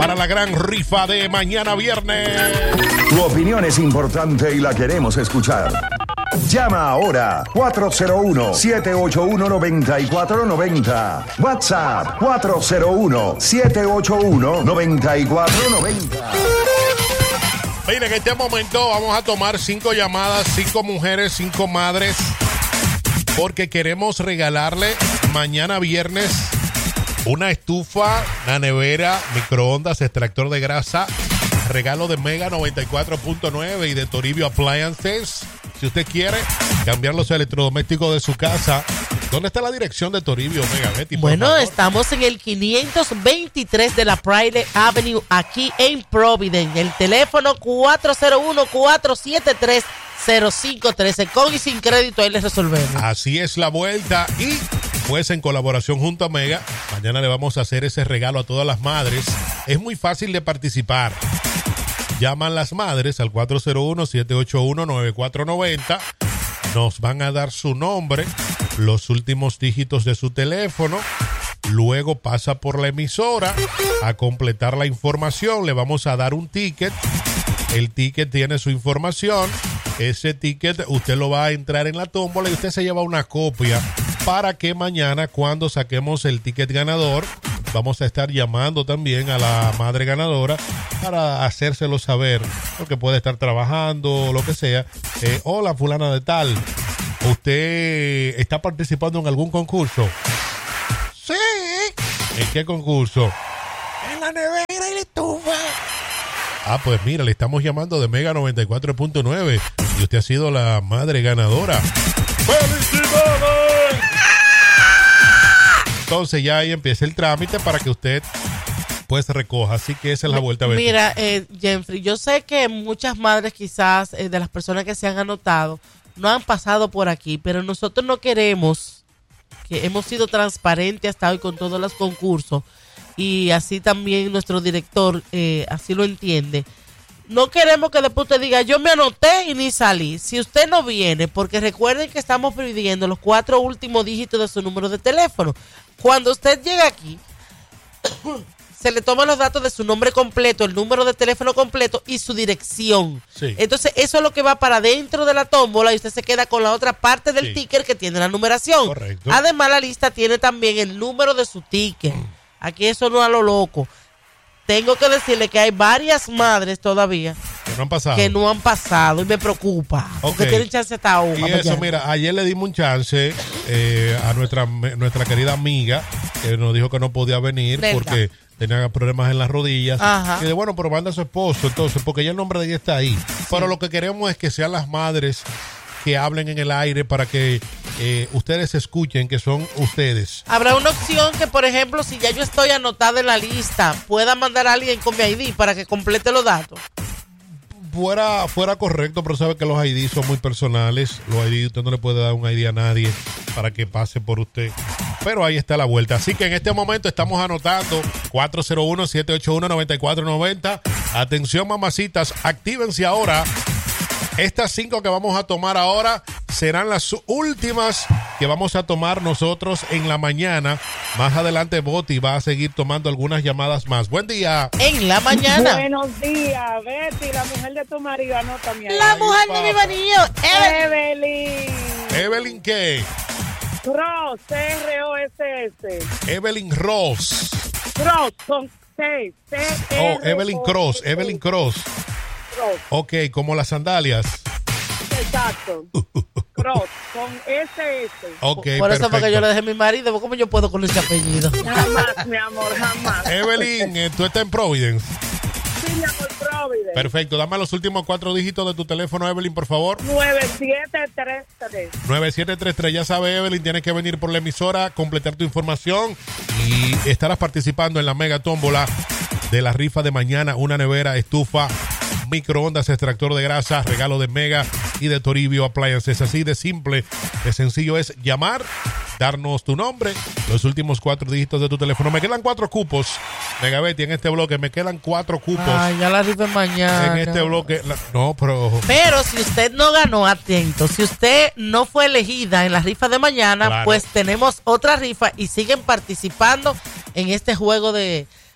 para la gran rifa de mañana viernes. Tu opinión es importante y la queremos escuchar. Llama ahora 401-781-9490. WhatsApp 401-781-9490. Mira, en este momento vamos a tomar 5 llamadas, 5 mujeres, 5 madres, porque queremos regalarle mañana viernes una estufa, una nevera, microondas, extractor de grasa, regalo de Mega 94.9 y de Toribio Appliances. Si usted quiere cambiar los electrodomésticos de su casa, ¿dónde está la dirección de Toribio, Mega Betty? Bueno, estamos en el 523 de la Pride Avenue, aquí en Providence. El teléfono 401-473-0513. Con y sin crédito, ahí les resolvemos. Así es la vuelta. Y pues en colaboración junto a Mega, mañana le vamos a hacer ese regalo a todas las madres. Es muy fácil de participar. Llaman las madres al 401-781-9490. Nos van a dar su nombre, los últimos dígitos de su teléfono. Luego pasa por la emisora a completar la información. Le vamos a dar un ticket. El ticket tiene su información. Ese ticket usted lo va a entrar en la tómbola y usted se lleva una copia para que mañana, cuando saquemos el ticket ganador, vamos a estar llamando también a la madre ganadora para hacérselo saber, porque puede estar trabajando o lo que sea. Hola, fulana de tal, ¿usted está participando en algún concurso? Sí. ¿En qué concurso? En la nevera y la estufa. Ah, pues mira, le estamos llamando de Mega 94.9 y usted ha sido la madre ganadora. ¡Felicidades! Entonces ya ahí empieza el trámite para que usted pues recoja. Así que esa es la vuelta. Mira, Jeffrey, yo sé que muchas madres quizás de las personas que se han anotado no han pasado por aquí, pero nosotros no queremos, que hemos sido transparentes hasta hoy con todos los concursos y así también nuestro director así lo entiende. No queremos que después usted diga, yo me anoté y ni salí. Si usted no viene, porque recuerden que estamos pidiendo los 4 últimos dígitos de su número de teléfono. Cuando usted llega aquí, se le toman los datos de su nombre completo, el número de teléfono completo y su dirección. Sí. Entonces, eso es lo que va para dentro de la tómbola y usted se queda con la otra parte del ticket que tiene la numeración. Correcto. Además, la lista tiene también el número de su ticket. Aquí eso no es a lo loco. Tengo que decirle que hay varias madres todavía que no han pasado y me preocupa. Porque tienen chance hasta ahora. Y eso, mira, ayer le dimos un chance a nuestra querida amiga que nos dijo que no podía venir porque tenía problemas en las rodillas. Ajá. Y de bueno, pero manda a su esposo entonces, porque ya el nombre de ella está ahí. Sí. Pero lo que queremos es que sean las madres que hablen en el aire para que ustedes escuchen que son ustedes. Habrá una opción que, por ejemplo, si ya yo estoy anotada en la lista, pueda mandar a alguien con mi ID para que complete los datos. Fuera correcto, pero sabe que los ID son muy personales. Los ID, usted no le puede dar un ID a nadie para que pase por usted. Pero ahí está la vuelta. Así que en este momento estamos anotando 401-781-9490. Atención, mamacitas, actívense ahora. Estas 5 que vamos a tomar ahora serán las últimas que vamos a tomar nosotros en la mañana. Más adelante Boti va a seguir tomando algunas llamadas más. Buen día. En la mañana. Buenos días, Betty, la mujer de tu marido, anótame ahí. La mujer de mi marido, Evelyn. ¿Evelyn qué? Ross, C-R-O-S-S. Evelyn Ross. Cross, con C. Oh, Evelyn Cross, Evelyn Cross. Ok, como las sandalias. Exacto. Cross, con SS. Okay, por eso perfecto. fue que yo le dejé a mi marido. ¿Cómo yo puedo con ese apellido? Jamás, mi amor, jamás. Evelyn, ¿tú estás en Providence? Sí, mi amor, Providence. Perfecto, dame los últimos 4 dígitos de tu teléfono, Evelyn, por favor. 9733. 9733, ya sabe, Evelyn, tienes que venir por la emisora, completar tu información y estarás participando en la mega tómbola de la rifa de mañana, una nevera, estufa, microondas, extractor de grasa, regalo de Mega y de Toribio Appliances. Así de simple, de sencillo es llamar, darnos tu nombre, los últimos 4 dígitos de tu teléfono. Me quedan 4 cupos, Mega Betty, en este bloque. Me quedan 4 cupos. Ay, ya la rifa mañana. En este bloque. No, pero si usted no ganó, atento. Si usted no fue elegida en la rifa de mañana, claro, pues tenemos otra rifa y siguen participando en este juego de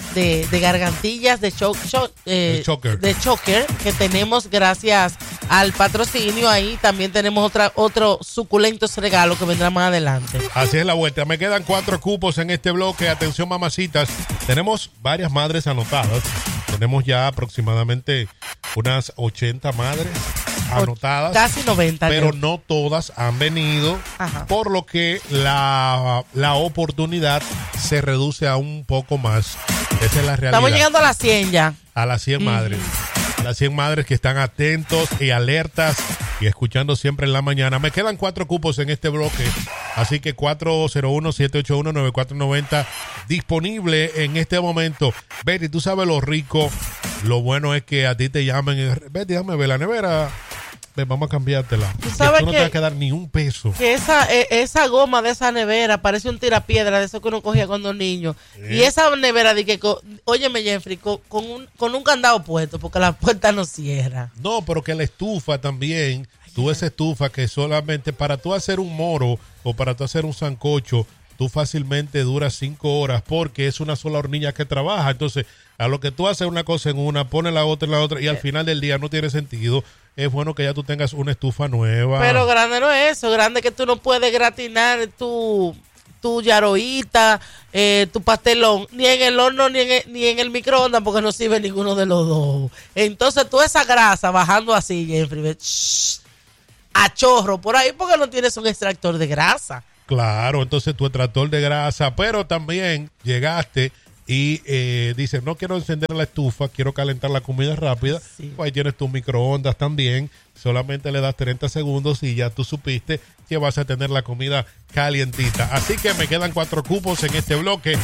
de gargantillas de choker que tenemos gracias al patrocinio. Ahí también tenemos otro suculentos regalo que vendrá más adelante. Así es la vuelta. Me quedan 4 cupos en este bloque. Atención, mamacitas. Tenemos varias madres anotadas. Tenemos ya aproximadamente unas 80 madres anotadas. Casi 90. Pero no todas han venido. Ajá. Por lo que la oportunidad se reduce a un poco más. Esa es la realidad. Estamos llegando a las 100 ya. A las 100 madres. Las 100 madres que están atentos y alertas y escuchando siempre en la mañana. Me quedan 4 cupos en este bloque, así que 401-781-9490 disponible en este momento. Betty, tú sabes lo rico, lo bueno es que a ti te llamen. Betty, déjame ver la nevera. Ven, vamos a cambiártela. ¿Tú sabes que no te va a quedar ni un peso? Que esa goma de esa nevera parece un tirapiedra de eso que uno cogía cuando niño. Y esa nevera, óyeme, Jeffrey, con un candado puesto, porque la puerta no cierra. No, pero que la estufa también, esa estufa que solamente para tú hacer un moro o para tú hacer un sancocho, tú fácilmente duras 5 horas porque es una sola hornilla que trabaja. Entonces, a lo que tú haces una cosa en una, pones la otra en la otra y al final del día no tiene sentido. Es bueno que ya tú tengas una estufa nueva. Pero grande no es eso, grande que tú no puedes gratinar tu yaroita, tu pastelón, ni en el horno ni en el microondas porque no sirve ninguno de los dos. Entonces tú esa grasa bajando así, Jeffrey, a chorro por ahí porque no tienes un extractor de grasa. Claro, entonces tu extractor de grasa, pero también llegaste y dices, no quiero encender la estufa, quiero calentar la comida rápida. Sí. Pues ahí tienes tu microondas también, solamente le das 30 segundos y ya tú supiste que vas a tener la comida calientita. Así que me quedan 4 cupos en este bloque,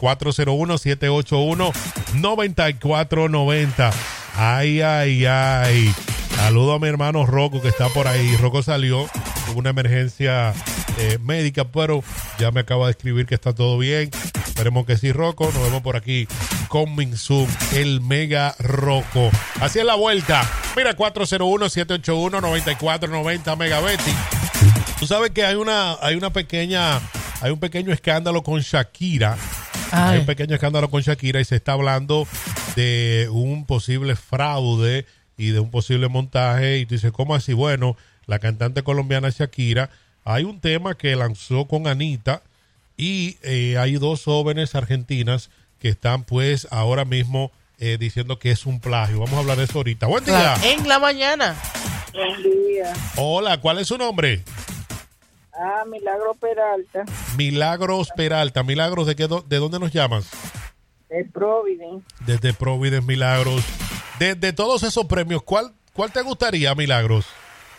401-781-9490. Ay. Saludo a mi hermano Rocco que está por ahí. Rocco salió con una emergencia médica, pero ya me acaba de escribir que está todo bien. Esperemos que sí, Rocco. Nos vemos por aquí con Minzoom, el mega Rocco. Así es la vuelta. Mira, 401-781-9490 Megabetty. Tú sabes que hay un pequeño escándalo con Shakira. Ay. Hay un pequeño escándalo con Shakira y se está hablando de un posible fraude y de un posible montaje. Y tú dices, ¿cómo así? Bueno, la cantante colombiana Shakira, hay un tema que lanzó con Anita y hay 2 jóvenes argentinas que están pues ahora mismo diciendo que es un plagio. Vamos a hablar de eso ahorita. Buen día. En la mañana. Buen día. Hola, ¿cuál es su nombre? Milagros Peralta. Milagros Peralta. Milagros, ¿de dónde nos llamas? De Providence. Desde Providence, Milagros. De todos esos premios, ¿cuál te gustaría, Milagros?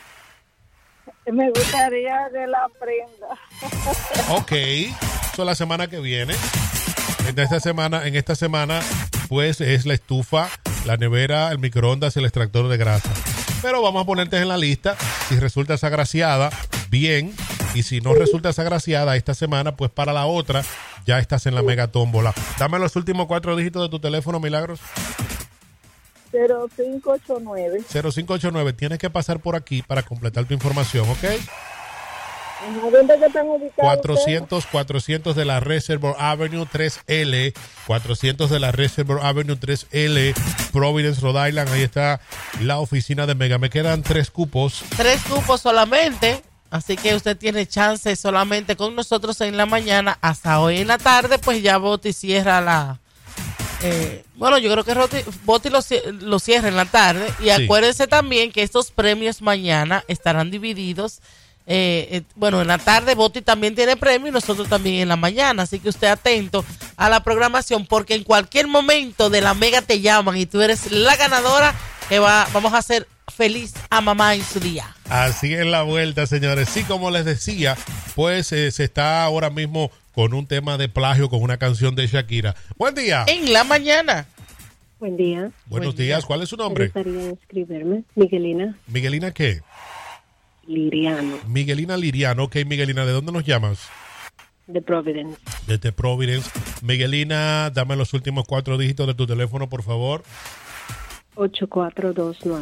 Me gustaría de la prenda. Ok, eso es la semana que viene. En esta semana, pues es la estufa, la nevera, el microondas y el extractor de grasa. Pero vamos a ponerte en la lista. Si resultas agraciada, bien. Y si no resultas agraciada esta semana, pues para la otra ya estás en la mega tómbola. Dame los últimos 4 dígitos de tu teléfono, Milagros. 0589. 0589. Tienes que pasar por aquí para completar tu información, ¿ok? ¿Dónde están ubicados? 400 de la Reservoir Avenue 3L. 400 de la Reservoir Avenue 3L, Providence, Rhode Island. Ahí está la oficina de Mega. Me quedan 3 cupos. 3 cupos solamente. Así que usted tiene chance solamente con nosotros en la mañana. Hasta hoy en la tarde, pues ya Boti cierra la... bueno, yo creo que Boti lo cierra en la tarde. Y sí. Acuérdense también que estos premios mañana estarán divididos. Bueno, en la tarde Boti también tiene premio y nosotros también en la mañana. Así que usted atento a la programación porque en cualquier momento de la mega te llaman y tú eres la ganadora que vamos a hacer feliz a mamá en su día. Así es la vuelta, señores. Sí, como les decía, pues se está ahora mismo con un tema de plagio con una canción de Shakira. Buen día. En la mañana. Buen día. Buenos días. ¿Cuál es su nombre? Me gustaría inscribirme. Miguelina. ¿Miguelina qué? Liriano. Miguelina Liriano. Ok, Miguelina, ¿de dónde nos llamas? De Providence. Desde Providence. Miguelina, dame los últimos 4 dígitos de tu teléfono, por favor. 8429.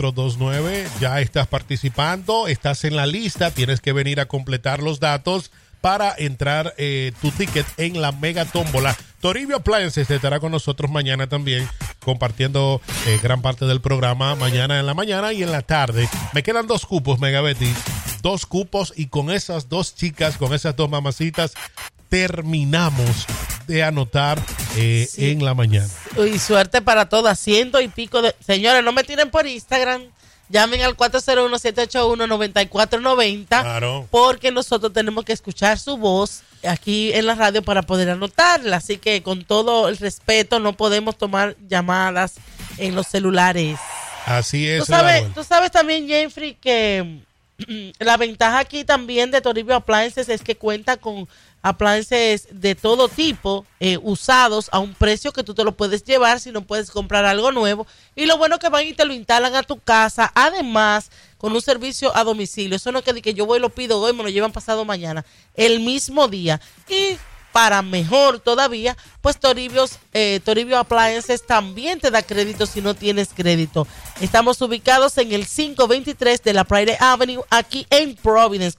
8429. Ya estás participando, estás en la lista, tienes que venir a completar los datos. para entrar tu ticket en la mega tómbola. Toribio Appliances estará con nosotros mañana también, compartiendo gran parte del programa, mañana en la mañana y en la tarde. Me quedan 2 cupos, Mega Betty. 2 cupos, y con esas 2 chicas, con esas 2 mamacitas, terminamos de anotar en la mañana. Y suerte para todas, 100 y pico de... Señores, no me tiren por Instagram. Llamen al 401-781-9490. Claro. Porque nosotros tenemos que escuchar su voz aquí en la radio para poder anotarla. Así que con todo el respeto, no podemos tomar llamadas en los celulares. Así es. Tú sabes también, Jeffrey, que la ventaja aquí también de Toribio Appliances es que cuenta con appliances de todo tipo, usados a un precio que tú te lo puedes llevar si no puedes comprar algo nuevo. Y lo bueno que van y te lo instalan a tu casa, además con un servicio a domicilio. Eso no es que yo voy y lo pido hoy, me lo llevan pasado mañana, el mismo día. Y para mejor todavía, pues Toribio Appliances también te da crédito si no tienes crédito. Estamos ubicados en el 523 de la Pride Avenue, aquí en Providence,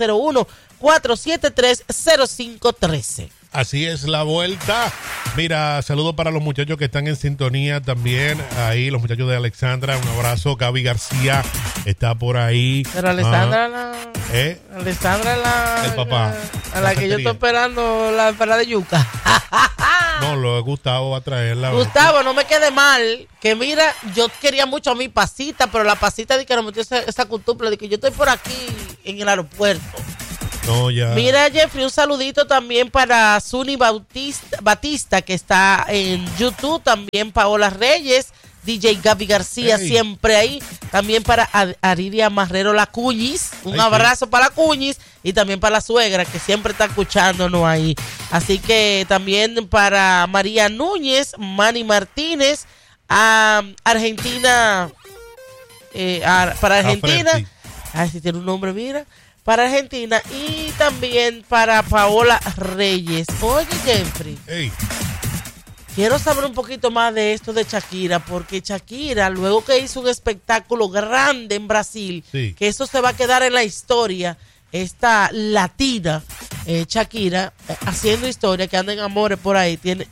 401-473-0513. Así es la vuelta. Mira, saludos para los muchachos que están en sintonía también. Ahí, los muchachos de Alexandra. Un abrazo. Gaby García está por ahí. Pero Alexandra, Alexandra el papá. A la que yo estoy esperando la empanada de yuca. No, lo de Gustavo va a traerla. Gustavo, no me quede mal. Que mira, yo quería mucho a mi pasita, pero la pasita de que nos metió esa costumbre de que yo estoy por aquí en el aeropuerto. No, ya. Mira, Jeffrey, un saludito también para Zuni Batista, que está en YouTube. También Paola Reyes, DJ Gaby García, siempre ahí. También para Aridia Marrero La Cuñiz. Un abrazo para Cuñiz. Y también para la suegra, que siempre está escuchándonos ahí. Así que también para María Núñez, Manny Martínez, Argentina. Para Argentina. Ay, si tiene un nombre, mira. Para Argentina y también para Paola Reyes. Oye, Jeffrey, quiero saber un poquito más de esto de Shakira, porque Shakira, luego que hizo un espectáculo grande en Brasil, que eso se va a quedar en la historia, esta latina, Shakira, haciendo historia, que anda en amores por ahí, tiene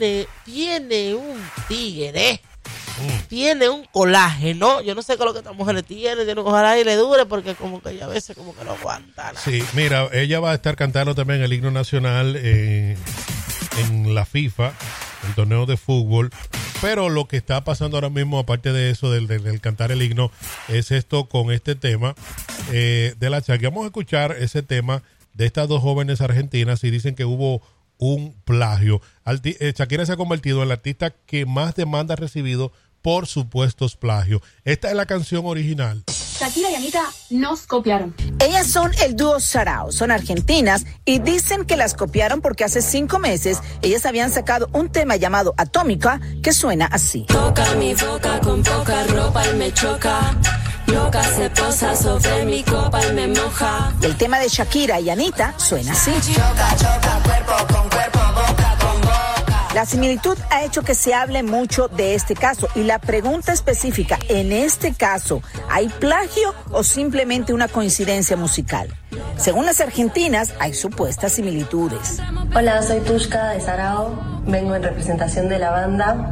un tigre, tiene un colágeno. Yo no sé qué es lo que esta mujer le tiene, ojalá y le dure, porque como que ella a veces como que no aguanta. Sí, mira, ella va a estar cantando también el himno nacional en la FIFA, el torneo de fútbol. Pero lo que está pasando ahora mismo, aparte de eso, del cantar el himno, es esto con este tema de la Shakira. Vamos a escuchar ese tema de estas 2 jóvenes argentinas y dicen que hubo un plagio. Shakira se ha convertido en la artista que más demanda ha recibido por supuestos plagios. Esta es la canción original. Shakira y Anita nos copiaron. Ellas son el dúo Sarao, son argentinas y dicen que las copiaron porque hace 5 meses ellas habían sacado un tema llamado Atómica que suena así. Toca mi boca con poca ropa y me choca. Loca se posa sobre mi copa y me moja. El tema de Shakira y Anita suena así. Choca, choca, cuerpo con cuerpo, boca con boca. La similitud ha hecho que se hable mucho de este caso y la pregunta específica, en este caso, ¿hay plagio o simplemente una coincidencia musical? Según las argentinas, hay supuestas similitudes. Hola, soy Tushka de Sarao, vengo en representación de la banda.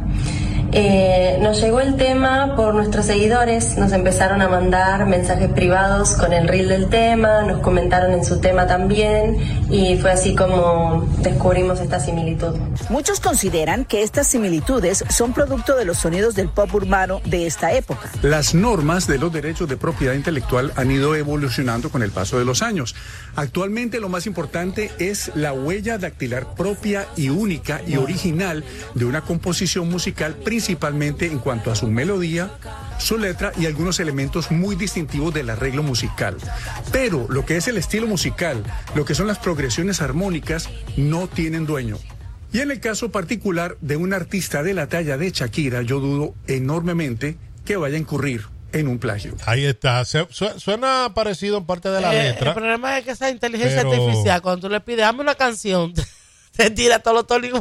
Nos llegó el tema por nuestros seguidores, nos empezaron a mandar mensajes privados con el reel del tema, nos comentaron en su tema también y fue así como descubrimos esta similitud. Muchos consideran que estas similitudes son producto de los sonidos del pop urbano de esta época. Las normas de los derechos de propiedad intelectual han ido evolucionando con el paso de los años. Actualmente lo más importante es la huella dactilar propia y única y original de una composición musical, principalmente en cuanto a su melodía, su letra y algunos elementos muy distintivos del arreglo musical. Pero lo que es el estilo musical, lo que son las progresiones armónicas, no tienen dueño. Y en el caso particular de un artista de la talla de Shakira, yo dudo enormemente que vaya a incurrir en un plagio. Ahí está. Suena parecido en parte de la letra. El problema es que esa inteligencia artificial, cuando tú le pides, dame una canción, te tira todo igual.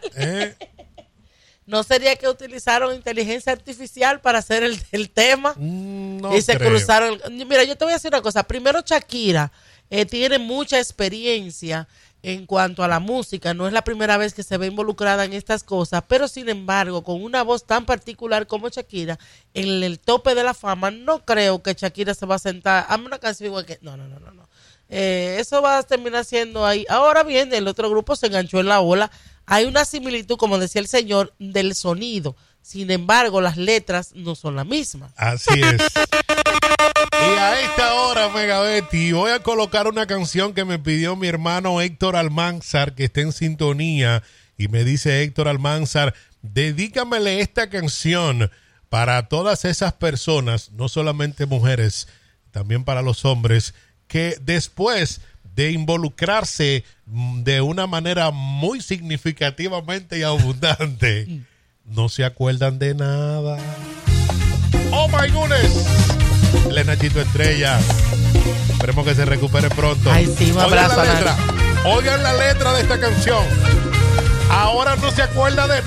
¿No sería que utilizaron inteligencia artificial para hacer el tema? No y se creo. cruzaron. Mira, yo te voy a decir una cosa. Primero, Shakira tiene mucha experiencia en cuanto a la música, no es la primera vez que se ve involucrada en estas cosas, pero sin embargo, con una voz tan particular como Shakira, en el tope de la fama, no creo que Shakira se va a sentar, hazme una canción igual que, no. Eso va a terminar siendo ahí. Ahora bien, el otro grupo se enganchó en la ola, hay una similitud, como decía el señor, del sonido, sin embargo, las letras no son las mismas. Así es. Y a esta hora, Megabetty, voy a colocar una canción que me pidió mi hermano Héctor Almanzar, que está en sintonía, y me dice Héctor Almanzar, dedícamele esta canción para todas esas personas, no solamente mujeres, también para los hombres, que después de involucrarse de una manera muy significativamente y abundante, no se acuerdan de nada. ¡Oh, my goodness! El Nachito Estrella. Esperemos que se recupere pronto. Ay, sí, un abrazo. Oigan la letra de esta canción. Ahora no se acuerda de